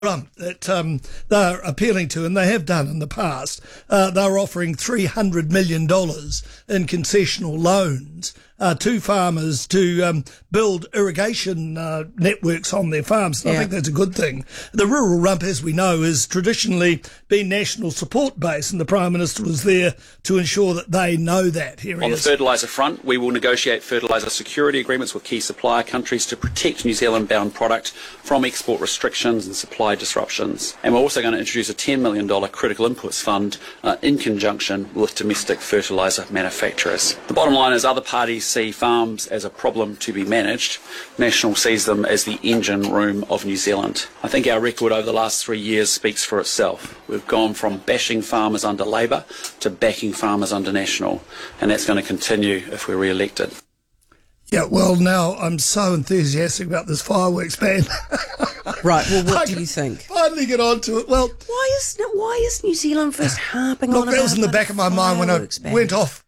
that they're appealing to, and they have done in the past. They're offering $300 million in concessional loans to farmers to build irrigation networks on their farms. And I think that's a good thing. The rural rump, as we know, has traditionally been national support base, and the Prime Minister was there to ensure that they know that. On the fertiliser front, we will negotiate fertiliser security agreements with key supplier countries to protect New Zealand-bound product from export restrictions and supply disruptions. And we're also going to introduce a $10 million critical inputs fund in conjunction with domestic fertiliser manufacturers. The bottom line is other parties see farms as a problem to be managed. National sees them as the engine room of New Zealand. I think our record over the last 3 years speaks for itself. We've gone from bashing farmers under Labour to backing farmers under National, and that's going to continue if we're re-elected. Yeah, well, now I'm so enthusiastic about this fireworks ban. Right, well, what do you think? Finally get on to it. Well, why is New Zealand first harping on about that was in the back of my mind when I went off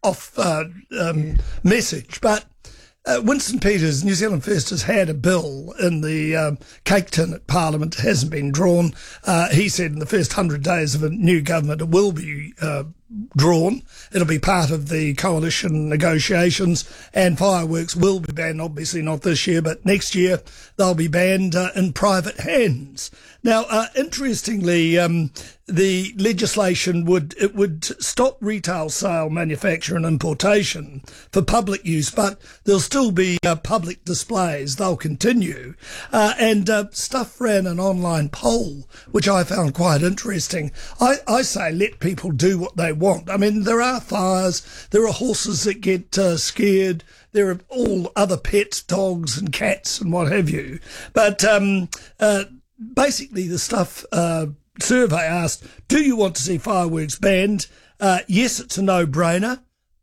message. But Winston Peters, New Zealand First, has had a bill in the cake tin at Parliament. It hasn't been drawn. He said in the first 100 days of a new government it will be drawn. It'll be part of the coalition negotiations, and fireworks will be banned, obviously not this year, but next year they'll be banned in private hands. Now, interestingly, the legislation would stop retail sale, manufacture and importation for public use, but there'll still be public displays. They'll continue. And Stuff ran an online poll, which I found quite interesting. I say let people do what they want. I mean, there are fires, there are horses that get scared, there are all other pets, dogs and cats and what have you. But basically the Stuff survey asked, do you want to see fireworks banned? Yes, it's a no-brainer.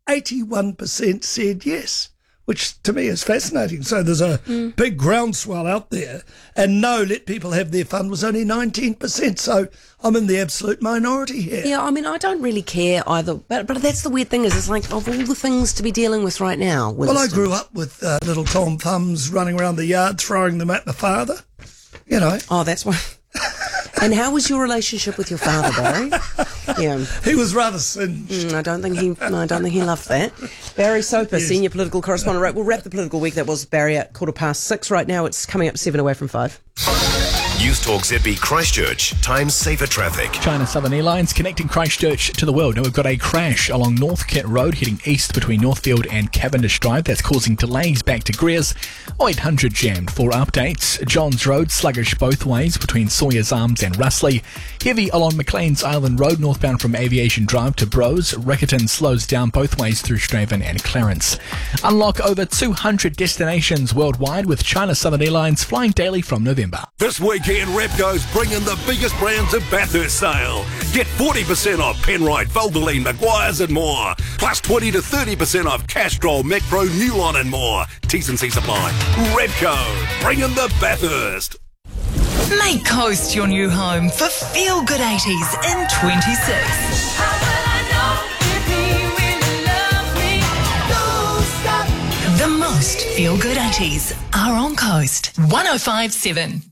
81% said yes, which to me is fascinating. So there's a big groundswell out there. And no, let people have their fun was only 19%. So I'm in the absolute minority here. Yeah, I mean, I don't really care either. But that's the weird thing is, it's like, of all the things to be dealing with right now. Well, I grew up with little Tom Thumbs running around the yard, throwing them at my father. You know. Oh, that's why. And how was your relationship with your father, Barry? Yeah, he was rather singed. I don't think he loved that. Barry Soper, yes. Senior political correspondent. Right, we'll wrap the political week. That was Barry at 6:15. Right now, it's coming up 7 away from 5. News Talk ZB Christchurch. Time saver traffic. China Southern Airlines connecting Christchurch to the world. Now we've got a crash along North Kent Road heading east between Northfield and Cavendish Drive. That's causing delays back to Greers. 800 jammed for updates. Johns Road sluggish both ways between Sawyer's Arms and Russley. Heavy along McLean's Island Road northbound from Aviation Drive to Bros. Riccarton slows down both ways through Straven and Clarence. Unlock over 200 destinations worldwide with China Southern Airlines flying daily from November. This weekend, Repco's bringing the biggest brands of Bathurst sale. Get 40% off Penrite, Valvoline, Maguire's and more. Plus 20 to 30% off Castrol, Macpro, Newlon and more. T&C Supply. Repco, bringing the Bathurst. Make Coast your new home for Feel Good 80s in 26. The most Feel Good 80s are on Coast 105.7.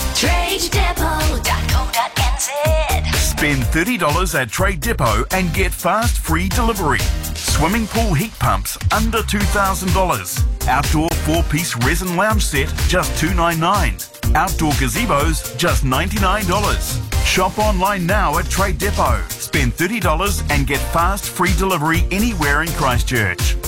TradeDepot.co.nz. Spend $30 at Trade Depot and get fast free delivery. Swimming pool heat pumps under $2,000. Outdoor 4-piece resin lounge set just $299. Outdoor gazebos just $99. Shop online now at Trade Depot. Spend $30 and get fast free delivery anywhere in Christchurch.